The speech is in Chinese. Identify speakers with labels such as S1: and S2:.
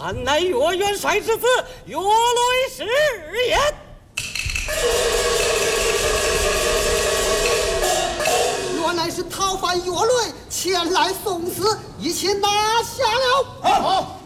S1: 俺乃岳元帅之子岳雷是也。
S2: 原来是逃犯岳雷前来送死，一起拿下了。
S3: 好。